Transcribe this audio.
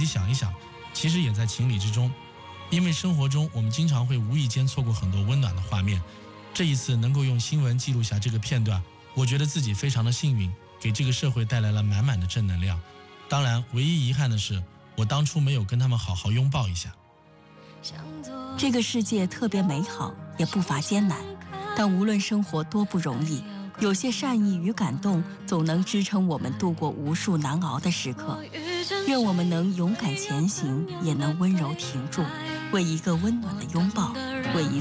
细想一想，其实也在情理之中。因为生活中我们经常会无意间错过很多温暖的画面，这一次能够用新闻记录下这个片段，我觉得自己非常的幸运，给这个社会带来了满满的正能量。当然，唯一遗憾的是，我当初没有跟他们好好拥抱一下。 这个世界特别美好，也不乏艰难，但无论生活多不容易，有些善意与感动总能支撑我们度过无数难熬的时刻。愿我们能勇敢前行，也能温柔停住，为一个温暖的拥抱，为一